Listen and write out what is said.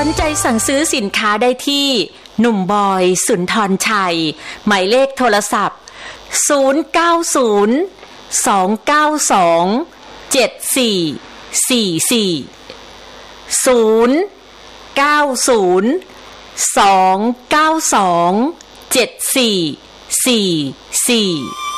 นใจสั่งซื้อสินค้าได้ที่หนุ่มบอยสุนทรชัยหมายเลขโทรศัพท์0902927444 0902927444